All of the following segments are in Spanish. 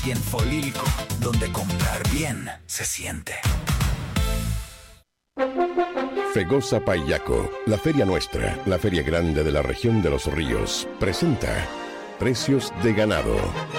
y en Folilco, donde comprar bien se siente. Fegosa Paillaco, la feria nuestra, la feria grande de la región de los ríos, presenta Precios de Ganado.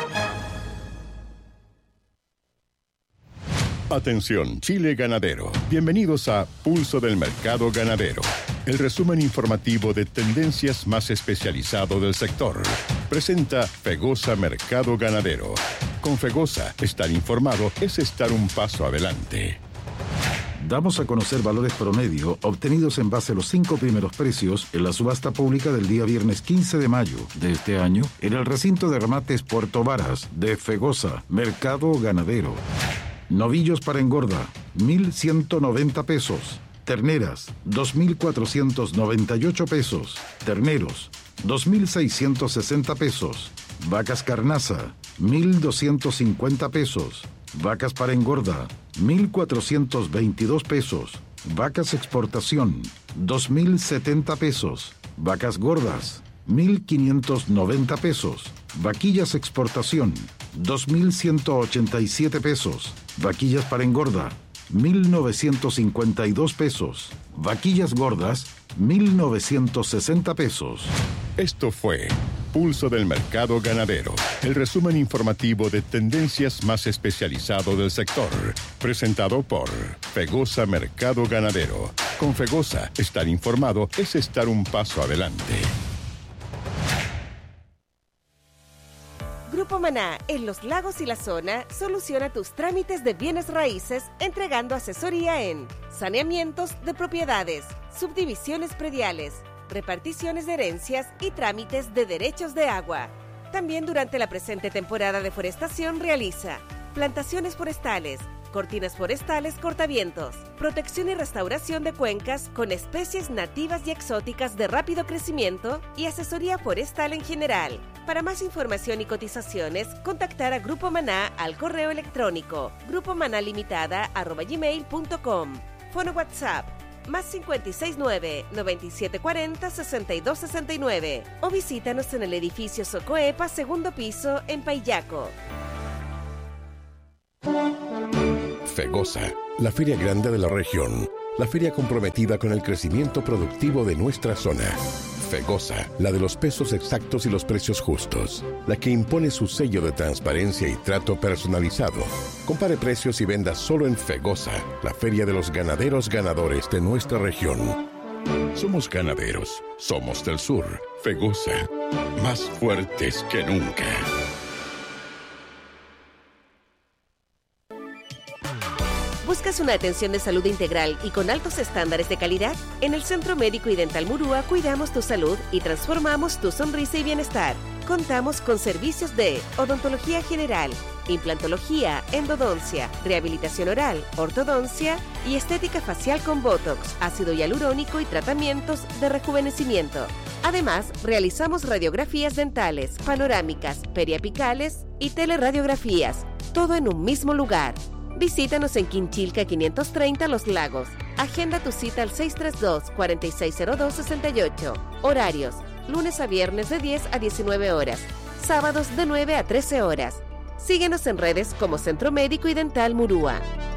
Atención, Chile ganadero. Bienvenidos a Pulso del Mercado Ganadero, el resumen informativo de tendencias más especializado del sector. Presenta Fegosa Mercado Ganadero. Con Fegosa, estar informado es estar un paso adelante. Damos a conocer valores promedio obtenidos en base a los 5 primeros precios en la subasta pública del día viernes 15 de mayo de este año en el recinto de remates Puerto Varas de Fegosa Mercado Ganadero. Novillos para engorda, 1.190 pesos. Terneras, 2.498 pesos. Terneros, 2.660 pesos. Vacas carnaza, 1.250 pesos. Vacas para engorda, 1.422 pesos. Vacas exportación, 2.070 pesos. Vacas gordas, 1.590 pesos. Vaquillas exportación, 2.187 pesos. Vaquillas para engorda, 1.952 pesos. Vaquillas gordas, 1.960 pesos. Esto fue Pulso del Mercado Ganadero, el resumen informativo de tendencias más especializado del sector, presentado por Fegosa Mercado Ganadero. Con Fegosa, estar informado es estar un paso adelante. Grupo Maná, en Los Lagos y la zona, soluciona tus trámites de bienes raíces entregando asesoría en saneamientos de propiedades, subdivisiones prediales, reparticiones de herencias y trámites de derechos de agua. También durante la presente temporada de forestación realiza plantaciones forestales, cortinas forestales cortavientos, protección y restauración de cuencas con especies nativas y exóticas de rápido crecimiento y asesoría forestal en general. Para más información y cotizaciones, contactar a Grupo Maná al correo electrónico grupomanalimitada@gmail.com. Fono WhatsApp más 569-9740-6269 o visítanos en el edificio Socoepa, segundo piso, en Paillaco. Fegosa, la feria grande de la región, la feria comprometida con el crecimiento productivo de nuestra zona. Fegosa, la de los pesos exactos y los precios justos, la que impone su sello de transparencia y trato personalizado. Compare precios y venda solo en Fegosa, la feria de los ganaderos ganadores de nuestra región. Somos ganaderos, somos del sur. Fegosa, más fuertes que nunca. ¿Buscas una atención de salud integral y con altos estándares de calidad? En el Centro Médico y Dental Murúa cuidamos tu salud y transformamos tu sonrisa y bienestar. Contamos con servicios de odontología general, implantología, endodoncia, rehabilitación oral, ortodoncia y estética facial con botox, ácido hialurónico y tratamientos de rejuvenecimiento. Además, realizamos radiografías dentales, panorámicas, periapicales y teleradiografías, todo en un mismo lugar. Visítanos en Quinchilca 530 Los Lagos. Agenda tu cita al 632-4602-68. Horarios: lunes a viernes de 10 a 19 horas. Sábados de 9 a 13 horas. Síguenos en redes como Centro Médico y Dental Murúa.